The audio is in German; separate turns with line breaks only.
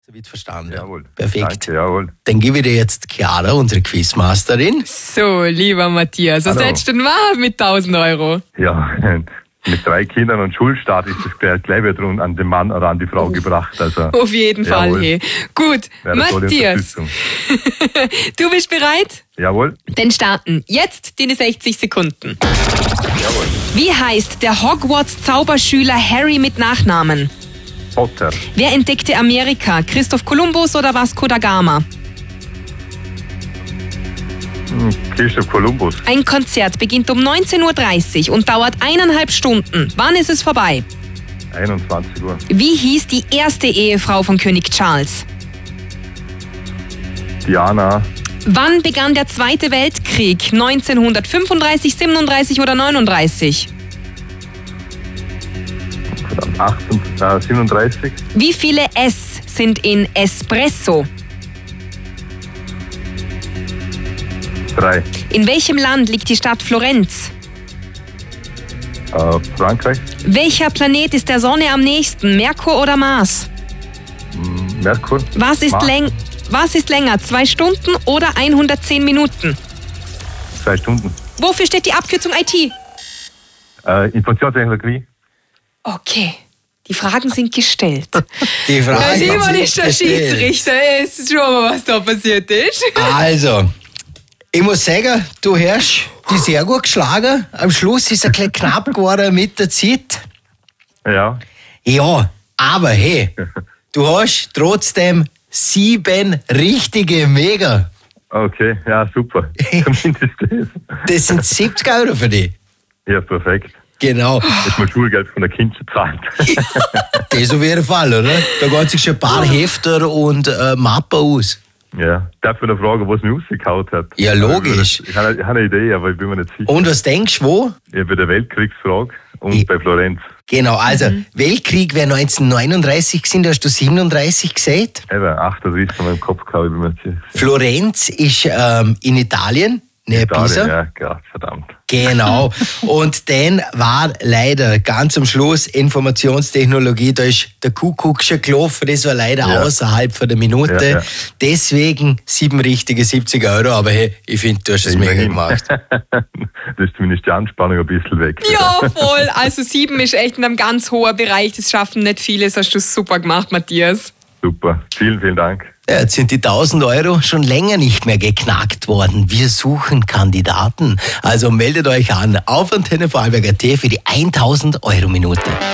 Wird verstanden.
Jawohl.
Perfekt.
Danke, jawohl.
Dann gebe ich dir jetzt Chiara, unsere Quizmasterin.
So, lieber Matthias, was
Hallo.
hättest du denn wahr mit 1000 Euro?
Ja, mit 3 Kindern und Schulstart ist das gleich wieder an den Mann oder an die Frau gebracht. Also,
Auf jeden Fall,
jawohl.
hey. Gut,
Wäre eine tolle
Matthias,
Unterstützung.
du bist bereit?
Jawohl.
Dann starten jetzt deine 60 Sekunden.
Jawohl.
Wie heißt der Hogwarts-Zauberschüler Harry mit Nachnamen?
Potter.
Wer entdeckte Amerika? Christoph Kolumbus oder Vasco da Gama?
Christoph Kolumbus.
Ein Konzert beginnt um 19.30 Uhr und dauert 1,5 Stunden. Wann ist es vorbei?
21 Uhr.
Wie hieß die erste Ehefrau von König Charles?
Diana.
Wann begann der Zweite Weltkrieg? 1935, 37 oder 39?
37.
Wie viele S sind in Espresso?
3.
In welchem Land liegt die Stadt Florenz?
Frankreich.
Welcher Planet ist der Sonne am nächsten? Merkur oder Mars?
Merkur.
Was ist länger, 2 Stunden oder 110 Minuten?
2 Stunden.
Wofür steht die Abkürzung IT?
Informationstechnologie.
Okay, die Fragen sind gestellt.
Die Frage
Herr Simon
ist
ist der
gestellt.
Schiedsrichter. Es ist schon mal, was da passiert ist.
Also, ich muss sagen, du hast die sehr gut geschlagen. Am Schluss ist es ein bisschen knapp geworden mit der Zeit.
Ja.
Ja, aber hey, du hast trotzdem 7 richtige Mega.
Okay, ja, super. Zumindest das.
Das sind 70 Euro für dich.
Ja, perfekt.
Genau.
Ist mal Schulgeld von der Kind zahlt.
Das auf jeden Fall, oder? Da gehen sich schon ein paar Hefter und Mappen aus.
Ja. Darf ich noch fragen, was mich rausgehauen hat?
Ja, logisch.
Ich habe eine Idee, aber ich bin mir nicht sicher.
Und was denkst du, wo?
Ja, bei der Weltkriegsfrage und bei Florenz.
Genau, also Weltkrieg wäre 1939 gewesen, da hast du 37 gesagt.
Eben, 38 haben wir im Kopf gehabt, ich bin mir nicht sicher.
Florenz ist in Italien, näher Pisa.
Ja, Gott, verdammt.
Genau. Und dann war leider ganz am Schluss Informationstechnologie, da ist der Kuckuck schon gelaufen, das war leider
Ja.
außerhalb von der Minute.
Ja, ja.
Deswegen 7 richtige 70 Euro, aber hey, ich finde, du hast es mega
Immerhin.
gemacht.
Da ist zumindest die Anspannung ein bisschen weg.
Ja, voll. Also 7 ist echt in einem ganz hohen Bereich. Das schaffen nicht viele. Das hast du super gemacht, Matthias.
Super. Vielen, vielen Dank.
Ja, jetzt sind die 1000 Euro schon länger nicht mehr geknackt worden. Wir suchen Kandidaten. Also meldet euch an auf Antenne Vorarlberg.at für die 1000 Euro Minute.